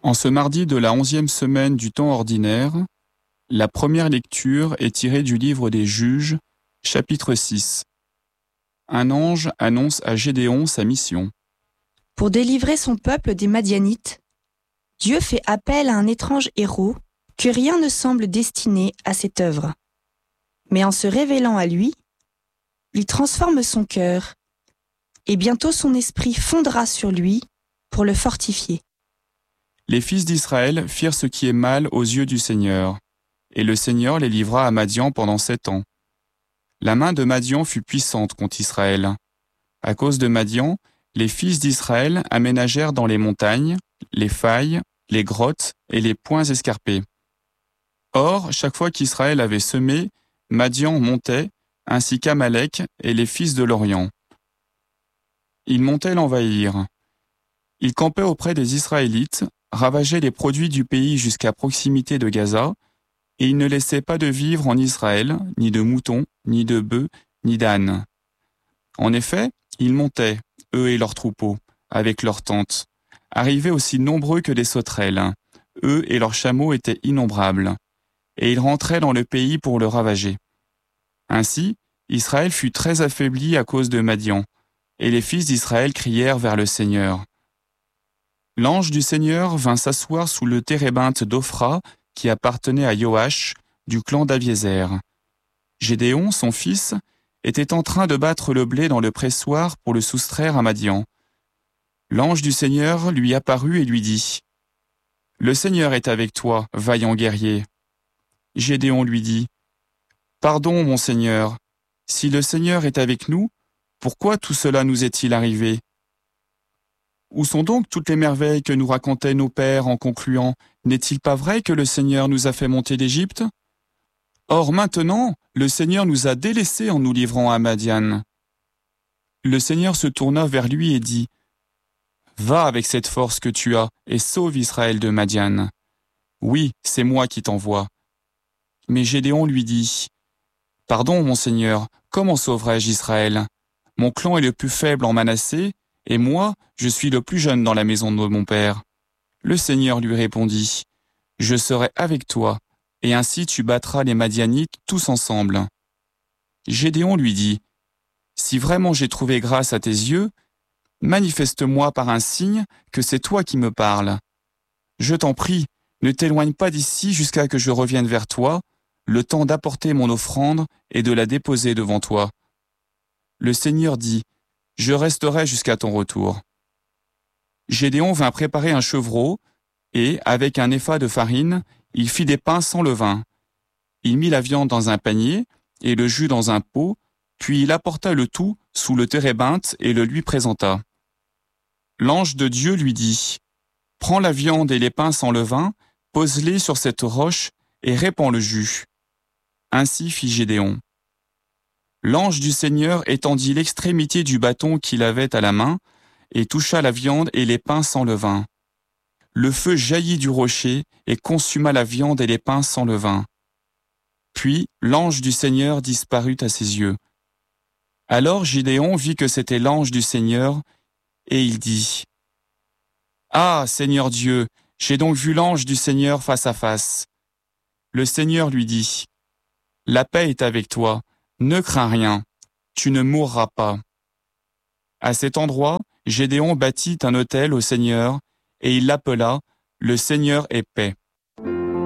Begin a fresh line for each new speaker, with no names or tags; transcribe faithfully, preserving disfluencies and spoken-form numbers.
En ce mardi de la onzième semaine du temps ordinaire, la première lecture est tirée du livre des Juges, chapitre six. Un ange annonce à Gédéon sa mission.
Pour délivrer son peuple des Madianites, Dieu fait appel à un étrange héros que rien ne semble destiné à cette œuvre. Mais en se révélant à lui, il transforme son cœur, et bientôt son esprit fondra sur lui pour le fortifier.
Les fils d'Israël firent ce qui est mal aux yeux du Seigneur, et le Seigneur les livra à Madian pendant sept ans. La main de Madian fut puissante contre Israël. À cause de Madian, les fils d'Israël aménagèrent dans les montagnes, les failles, les grottes et les points escarpés. Or, chaque fois qu'Israël avait semé, Madian montait, ainsi qu'Amalek et les fils de l'Orient. Ils montaient l'envahir. Ils campaient auprès des Israélites, ravageaient les produits du pays jusqu'à proximité de Gaza, et ils ne laissaient pas de vivre en Israël, ni de moutons, ni de bœufs, ni d'ânes. En effet, ils montaient, eux et leurs troupeaux, avec leurs tentes, arrivaient aussi nombreux que des sauterelles. Eux et leurs chameaux étaient innombrables, et ils rentraient dans le pays pour le ravager. Ainsi, Israël fut très affaibli à cause de Madian, et les fils d'Israël crièrent vers le Seigneur. L'ange du Seigneur vint s'asseoir sous le térébinthe d'Ophra qui appartenait à Joach, du clan d'Abiézer. Gédéon, son fils, était en train de battre le blé dans le pressoir pour le soustraire à Madian. L'ange du Seigneur lui apparut et lui dit « Le Seigneur est avec toi, vaillant guerrier. » Gédéon lui dit « Pardon, mon Seigneur, si le Seigneur est avec nous, pourquoi tout cela nous est-il arrivé ? Où sont donc toutes les merveilles que nous racontaient nos pères en concluant « N'est-il pas vrai que le Seigneur nous a fait monter d'Égypte ? Or maintenant, le Seigneur nous a délaissés en nous livrant à Madian. » Le Seigneur se tourna vers lui et dit « Va avec cette force que tu as et sauve Israël de Madian. Oui, c'est moi qui t'envoie. » Mais Gédéon lui dit « Pardon, mon Seigneur, comment sauverai-je Israël ? Mon clan est le plus faible en Manassé, et moi, je suis le plus jeune dans la maison de mon père. » Le Seigneur lui répondit « Je serai avec toi, et ainsi tu battras les Madianites tous ensemble. » Gédéon lui dit « Si vraiment j'ai trouvé grâce à tes yeux, manifeste-moi par un signe que c'est toi qui me parles. Je t'en prie, ne t'éloigne pas d'ici jusqu'à que je revienne vers toi, le temps d'apporter mon offrande et de la déposer devant toi. » Le Seigneur dit « Je resterai jusqu'à ton retour. » Gédéon vint préparer un chevreau, et, avec un épha de farine, il fit des pains sans levain. Il mit la viande dans un panier, et le jus dans un pot, puis il apporta le tout sous le térébinthe et le lui présenta. L'ange de Dieu lui dit « Prends la viande et les pains sans levain, pose-les sur cette roche, et répands le jus. » Ainsi fit Gédéon. L'ange du Seigneur étendit l'extrémité du bâton qu'il avait à la main, et toucha la viande et les pains sans levain. Le feu jaillit du rocher et consuma la viande et les pains sans levain. Puis l'ange du Seigneur disparut à ses yeux. Alors Gédéon vit que c'était l'ange du Seigneur, et il dit « Ah, Seigneur Dieu, j'ai donc vu l'ange du Seigneur face à face. » Le Seigneur lui dit « La paix est avec toi, ne crains rien, tu ne mourras pas. » À cet endroit, Gédéon bâtit un autel au Seigneur, et il l'appela « Le Seigneur est paix ».